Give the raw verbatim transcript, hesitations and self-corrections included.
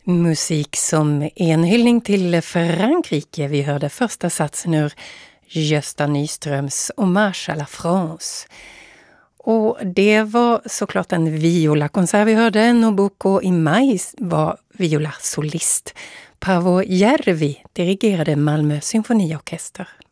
Musik som en hyllning till Frankrike. Vi hörde första satsen ur Gösta Nyströms Hommage à la France. Och det var såklart en violakonsert vi hörde. Nobuko Imai var violasolist. Paavo Järvi dirigerade Malmö symfoniorkester.